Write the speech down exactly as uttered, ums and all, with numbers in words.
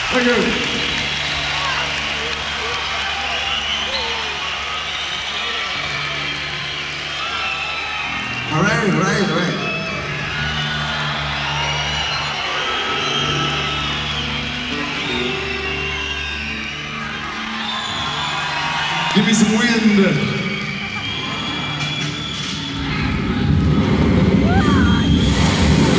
Thank you. All right, all right, all right. Give me some wind.